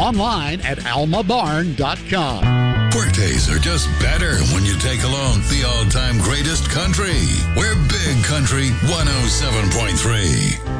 online at almabarn.com. Workdays are just better when you take along the all-time greatest country. We're Big Country 107.3.